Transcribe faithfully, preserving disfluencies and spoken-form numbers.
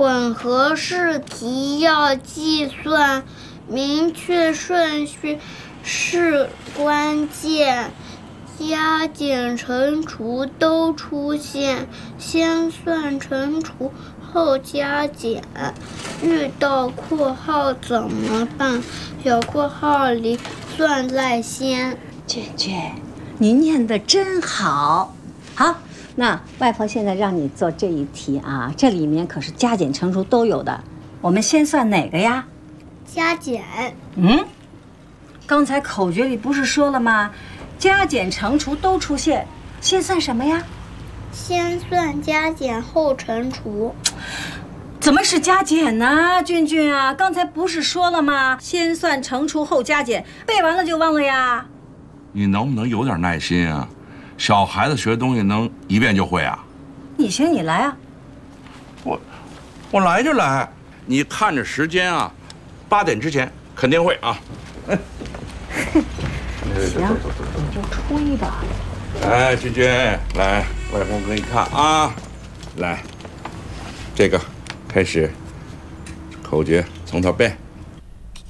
混合试题要计算，明确顺序是关键。加减乘除都出现，先算乘除后加减。遇到括号怎么办？小括号里算在先。 娟娟，你念得真好。好，那外婆现在让你做这一题啊，这里面可是加减乘除都有的。我们先算哪个呀？ 加减。 嗯，刚才口诀里不是说了吗？加减乘除都出现，先算什么呀？ 先算加减后乘除。 怎么是加减呢，俊俊啊？刚才不是说了吗？先算乘除后加减，背完了就忘了呀。 你能不能有点耐心啊？小孩子学东西能一遍就会啊？ 你行你来啊。 我，我来就来。你看着时间啊，八点之前肯定会啊。 行，你就吹吧。 来，君君，来，外公给你看啊，来，这个开始，口诀从头背。